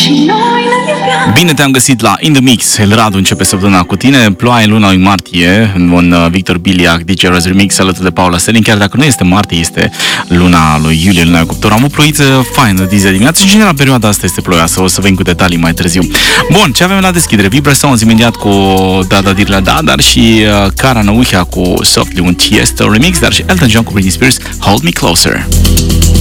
Bine te-am găsit la In The Mix. El Radu începe săptămâna cu tine. Ploaie în luna lui martie, în Victor Biliac, DJ Raz Remix, alături de Paula Stelin. Chiar dacă nu este martie, este luna lui iulie, luna cuptor. Am o ploiță faină de zi de dimineață și în general perioada asta este ploioasă. O să venim cu detalii mai târziu. Bun, ce avem la deschidere? Vibra Sounds imediat cu Da Dirla Da, dar și Cara Nauhia cu Softly, un Tiesto remix, dar și Elton John cu Britney Spears, Hold Me Closer.